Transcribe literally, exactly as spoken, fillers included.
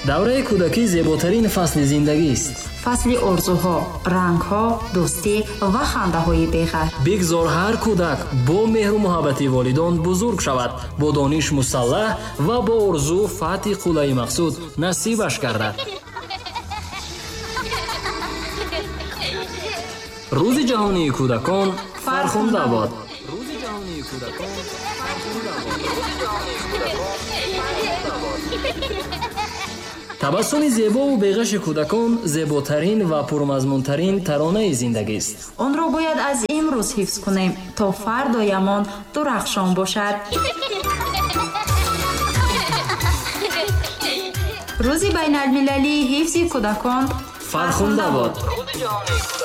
давраи кӯдакӣ зеботарин фасли зиндагист. фасли орзуҳо, рангҳо, дӯстӣ ва хандаҳои беғар. бигзор ҳар кӯдак бо меҳру муҳаббати волидон бузург шавад, бо дониш мусаллаҳ ва бо орзу фатҳи қулаи мақсуд насибаш гардад. рӯзи ҷаҳонии кӯдакон фархунда бод. рӯзи ҷаҳонии кӯдакон фархунда бод. табассуми зебову беғаши кӯдакон зеботарин ва пурмазмунтарин таронаи зиндагист. онро бояд аз имрӯз ҳифз кунем то фардоямон дурахшон бошад. рӯзи байналмилалии ҳифзи кӯдакон фархунда бод.